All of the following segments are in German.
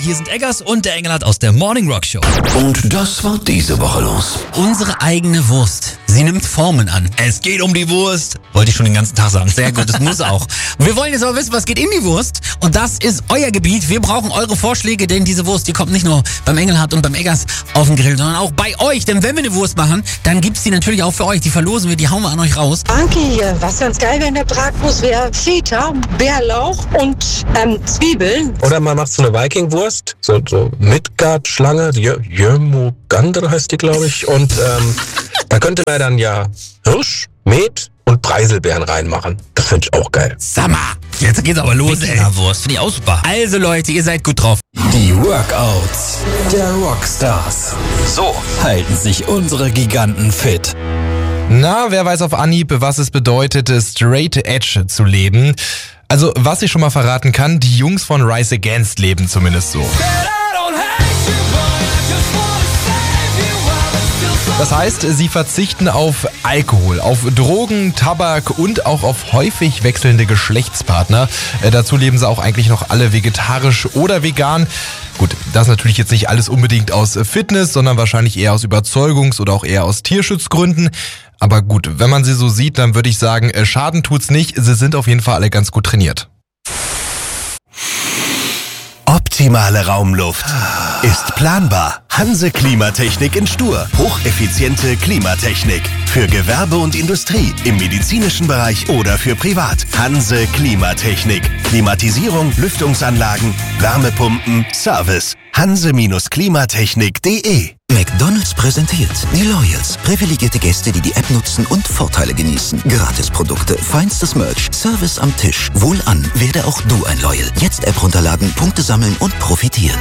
hier sind Eggers und der Engelhardt aus der Morning Rock Show. Und das war diese Woche los. Unsere eigene Wurst. Sie nimmt Formen an. Es geht um die Wurst. Wollte ich schon den ganzen Tag sagen. Sehr gut, das muss auch. Und wir wollen jetzt aber wissen, was geht in die Wurst. Und das ist euer Gebiet. Wir brauchen eure Vorschläge, denn diese Wurst, die kommt nicht nur beim Engelhardt und beim Eggers auf den Grill, sondern auch bei euch. Denn wenn wir eine Wurst machen, dann gibt's die natürlich auch für euch. Die verlosen wir, die hauen wir an euch raus. Anke hier. Was ganz geil wäre in der Bratwurst wäre Feta, Bärlauch und Zwiebeln. Oder man macht so eine Viking-Wurst, so Midgard-Schlange, Jörmungandr heißt die, glaube ich. Und da könnte man dann ja Hirsch, Met und Preiselbeeren reinmachen. Das finde ich auch geil. Summer. Jetzt geht's aber los, ey. Wurst, finde ich auch super. Also Leute, ihr seid gut drauf. Die Workouts der Rockstars. So halten sich unsere Giganten fit. Na, wer weiß auf Anhieb, was es bedeutet, straight edge zu leben. Also, was ich schon mal verraten kann, die Jungs von Rise Against leben zumindest so. Das heißt, sie verzichten auf Alkohol, auf Drogen, Tabak und auch auf häufig wechselnde Geschlechtspartner. Dazu leben sie auch eigentlich noch alle vegetarisch oder vegan. Gut, das ist natürlich jetzt nicht alles unbedingt aus Fitness, sondern wahrscheinlich eher aus Überzeugungs- oder auch eher aus Tierschutzgründen. Aber gut, wenn man sie so sieht, dann würde ich sagen, Schaden tut's nicht. Sie sind auf jeden Fall alle ganz gut trainiert. Optimale Raumluft ist planbar. Hanse Klimatechnik in Stur. Hocheffiziente Klimatechnik. Für Gewerbe und Industrie, im medizinischen Bereich oder für privat. Hanse Klimatechnik. Klimatisierung, Lüftungsanlagen, Wärmepumpen, Service. hanse-klimatechnik.de. McDonald's präsentiert die Loyals. Privilegierte Gäste, die die App nutzen und Vorteile genießen. Gratisprodukte, feinstes Merch, Service am Tisch. Wohlan, werde auch du ein Loyal. Jetzt App runterladen, Punkte sammeln und profitieren.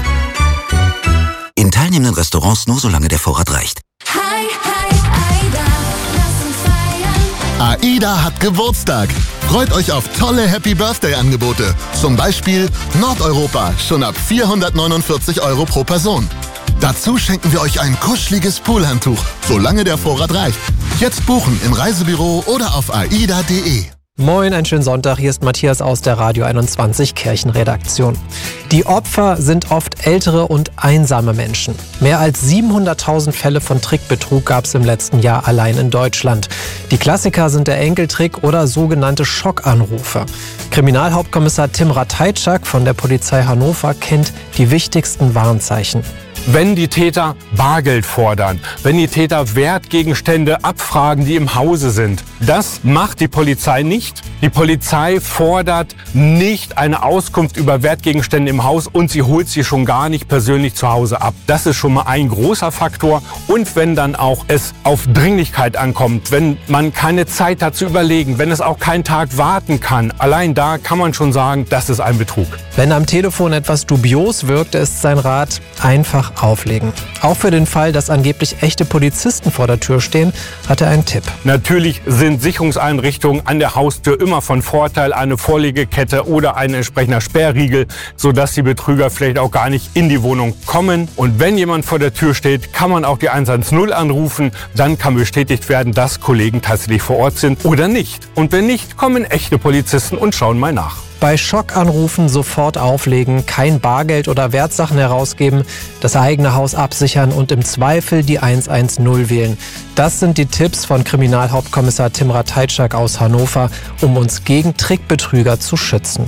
In teilnehmenden Restaurants nur solange der Vorrat reicht. Hi, Aida, lass uns feiern. AIDA hat Geburtstag. Freut euch auf tolle Happy-Birthday-Angebote. Zum Beispiel Nordeuropa, schon ab 449 € pro Person. Dazu schenken wir euch ein kuscheliges Poolhandtuch, solange der Vorrat reicht. Jetzt buchen im Reisebüro oder auf aida.de. Moin, einen schönen Sonntag. Hier ist Matthias aus der Radio 21 Kirchenredaktion. Die Opfer sind oft ältere und einsame Menschen. Mehr als 700.000 Fälle von Trickbetrug gab es im letzten Jahr allein in Deutschland. Die Klassiker sind der Enkeltrick oder sogenannte Schockanrufe. Kriminalhauptkommissar Tim Ratajczak von der Polizei Hannover kennt die wichtigsten Warnzeichen. Wenn die Täter Bargeld fordern, wenn die Täter Wertgegenstände abfragen, die im Hause sind. Das macht die Polizei nicht. Die Polizei fordert nicht eine Auskunft über Wertgegenstände im Haus und sie holt sie schon gar nicht persönlich zu Hause ab. Das ist schon mal ein großer Faktor. Und wenn dann auch es auf Dringlichkeit ankommt, wenn man keine Zeit hat zu überlegen, wenn es auch keinen Tag warten kann, allein da kann man schon sagen, das ist ein Betrug. Wenn am Telefon etwas dubios wirkt, ist sein Rat: einfach auflegen. Auch für den Fall, dass angeblich echte Polizisten vor der Tür stehen, hat er einen Tipp. Natürlich sind Sicherungseinrichtungen an der Haustür immer von Vorteil, eine Vorlegekette oder ein entsprechender Sperrriegel, sodass die Betrüger vielleicht auch gar nicht in die Wohnung kommen. Und wenn jemand vor der Tür steht, kann man auch die 110 anrufen. Dann kann bestätigt werden, dass Kollegen tatsächlich vor Ort sind oder nicht. Und wenn nicht, kommen echte Polizisten und schauen mal nach. Bei Schockanrufen sofort auflegen, kein Bargeld oder Wertsachen herausgeben, das eigene Haus absichern und im Zweifel die 110 wählen. Das sind die Tipps von Kriminalhauptkommissar Tim Ratajczak aus Hannover, um uns gegen Trickbetrüger zu schützen.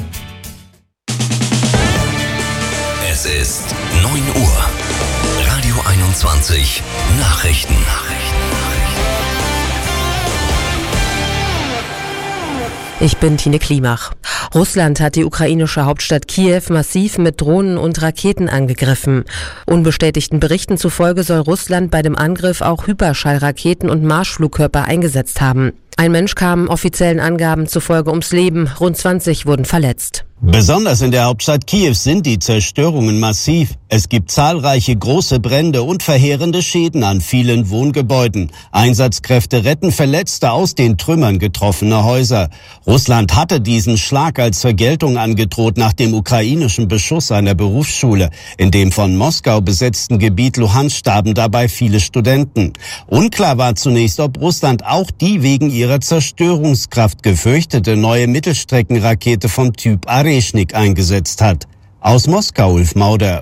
Es ist 9 Uhr. Radio 21 Nachrichten. Ich bin Tine Klimach. Russland hat die ukrainische Hauptstadt Kiew massiv mit Drohnen und Raketen angegriffen. Unbestätigten Berichten zufolge soll Russland bei dem Angriff auch Hyperschallraketen und Marschflugkörper eingesetzt haben. Ein Mensch kam offiziellen Angaben zufolge ums Leben, rund 20 wurden verletzt. Besonders in der Hauptstadt Kiew sind die Zerstörungen massiv. Es gibt zahlreiche große Brände und verheerende Schäden an vielen Wohngebäuden. Einsatzkräfte retten Verletzte aus den Trümmern getroffener Häuser. Russland hatte diesen Schlag als Vergeltung angedroht nach dem ukrainischen Beschuss einer Berufsschule. In dem von Moskau besetzten Gebiet Luhansk starben dabei viele Studenten. Unklar war zunächst, ob Russland auch die wegen ihrer Zerstörungskraft gefürchtete neue Mittelstreckenrakete vom Typ Areshnik eingesetzt hat. Aus Moskau, Ulf Mauder.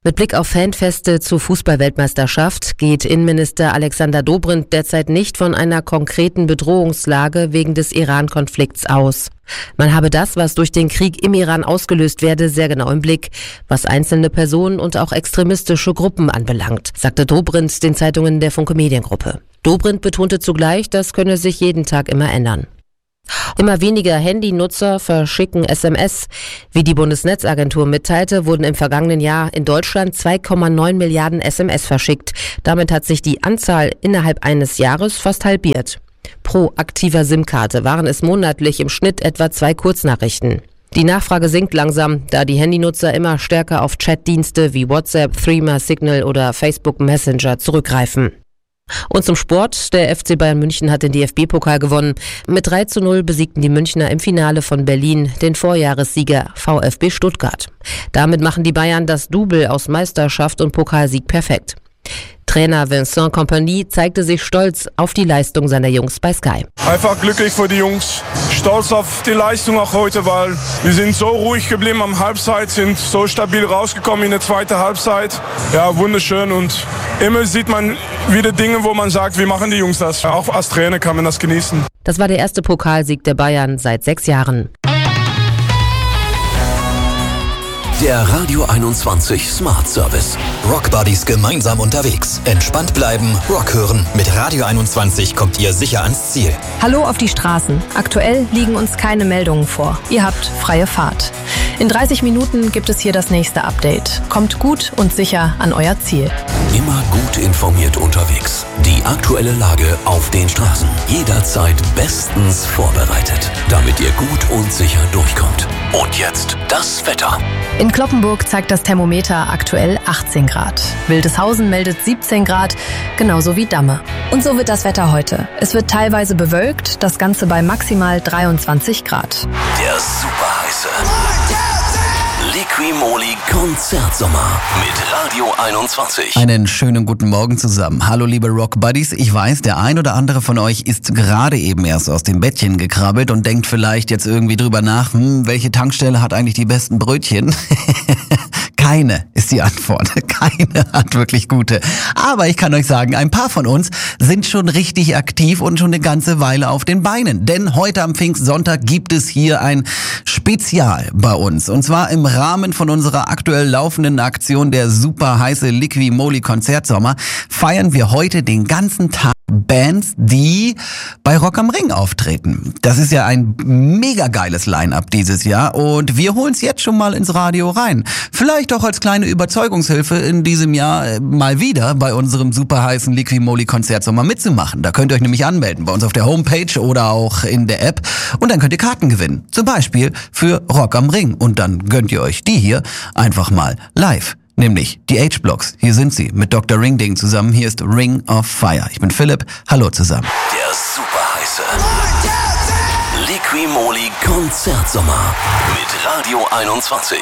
Mit Blick auf Fanfeste zur Fußball-Weltmeisterschaft geht Innenminister Alexander Dobrindt derzeit nicht von einer konkreten Bedrohungslage wegen des Iran-Konflikts aus. Man habe das, was durch den Krieg im Iran ausgelöst werde, sehr genau im Blick, was einzelne Personen und auch extremistische Gruppen anbelangt, sagte Dobrindt den Zeitungen der Funke Mediengruppe. Dobrindt betonte zugleich, das könne sich jeden Tag immer ändern. Immer weniger Handynutzer verschicken SMS. Wie die Bundesnetzagentur mitteilte, wurden im vergangenen Jahr in Deutschland 2,9 Milliarden SMS verschickt. Damit hat sich die Anzahl innerhalb eines Jahres fast halbiert. Pro aktiver SIM-Karte waren es monatlich im Schnitt etwa 2 Kurznachrichten. Die Nachfrage sinkt langsam, da die Handynutzer immer stärker auf Chatdienste wie WhatsApp, Threema, Signal oder Facebook Messenger zurückgreifen. Und zum Sport. Der FC Bayern München hat den DFB-Pokal gewonnen. Mit 3:0 besiegten die Münchner im Finale von Berlin den Vorjahressieger VfB Stuttgart. Damit machen die Bayern das Double aus Meisterschaft und Pokalsieg perfekt. Trainer Vincent Kompany zeigte sich stolz auf die Leistung seiner Jungs bei Sky. Einfach glücklich für die Jungs, stolz auf die Leistung auch heute, weil wir sind so ruhig geblieben am Halbzeit, sind so stabil rausgekommen in der zweiten Halbzeit. Ja, wunderschön und immer sieht man wieder Dinge, wo man sagt, wie machen die Jungs das? Auch als Trainer kann man das genießen. Das war der erste Pokalsieg der Bayern seit 6 Jahren. Der Radio 21 Smart Service. Rock Buddies gemeinsam unterwegs. Entspannt bleiben, Rock hören. Mit Radio 21 kommt ihr sicher ans Ziel. Hallo auf die Straßen. Aktuell liegen uns keine Meldungen vor. Ihr habt freie Fahrt. In 30 Minuten gibt es hier das nächste Update. Kommt gut und sicher an euer Ziel. Immer gut informiert unterwegs. Die aktuelle Lage auf den Straßen. Jederzeit bestens vorbereitet, damit ihr gut und sicher durchkommt. Und jetzt das Wetter. In Cloppenburg zeigt das Thermometer aktuell 18 Grad. Wildeshausen meldet 17 Grad, genauso wie Damme. Und so wird das Wetter heute. Es wird teilweise bewölkt, das Ganze bei maximal 23 Grad. Der superheiße Liqui-Moly Konzertsommer mit Radio 21. Einen schönen guten Morgen zusammen. Hallo liebe Rock Buddies. Ich weiß, der ein oder andere von euch ist gerade eben erst aus dem Bettchen gekrabbelt und denkt vielleicht jetzt irgendwie drüber nach, welche Tankstelle hat eigentlich die besten Brötchen? Keine ist die Antwort. Keine hat wirklich gute. Aber ich kann euch sagen, ein paar von uns sind schon richtig aktiv und schon eine ganze Weile auf den Beinen. Denn heute am Pfingstsonntag gibt es hier ein Spezial bei uns. Und zwar im Rahmen von unserer aktuell laufenden Aktion der super heiße Liqui-Moly Konzertsommer feiern wir heute den ganzen Tag Bands, die bei Rock am Ring auftreten. Das ist ja ein mega geiles Line-Up dieses Jahr und wir holen es jetzt schon mal ins Radio rein. Vielleicht auch als kleine Überzeugungshilfe in diesem Jahr mal wieder bei unserem super heißen Liqui-Moly Konzertsommer mitzumachen. Da könnt ihr euch nämlich anmelden bei uns auf der Homepage oder auch in der App und dann könnt ihr Karten gewinnen. Zum Beispiel für Rock am Ring und dann gönnt ihr euch die hier einfach mal live. Nämlich die H-Blocks. Hier sind sie mit Dr. Ringding zusammen. Hier ist Ring of Fire. Ich bin Philipp. Hallo zusammen. Der superheiße Liqui-Moly Konzertsommer mit Radio 21.